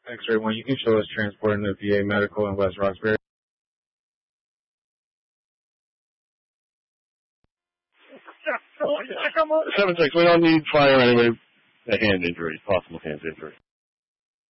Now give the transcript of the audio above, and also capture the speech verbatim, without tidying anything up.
X-ray one, you can show us transporting to V A Medical in West Roxbury. seven six, we don't need fire anyway. A hand injury, possible hand injury.